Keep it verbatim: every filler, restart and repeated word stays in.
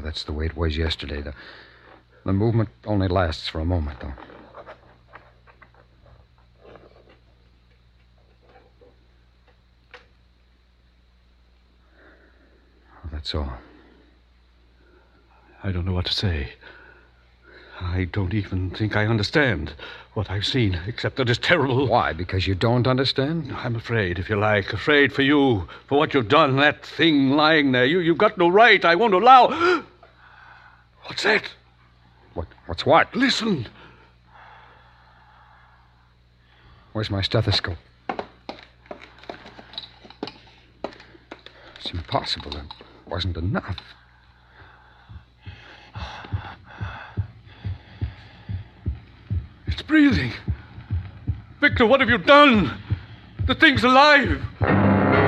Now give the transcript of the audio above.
that's the way it was yesterday. The, the movement only lasts for a moment, though. Well, that's all. I don't know what to say. I don't even think I understand what I've seen, except that it's terrible. Why? Because you don't understand? I'm afraid, if you like. Afraid for you, for what you've done. That thing lying there. You, you've got no right. I won't allow... What's that? What? What's what? Listen. Where's my stethoscope? It's impossible. It wasn't enough. It's breathing. Victor, what have you done? The thing's alive.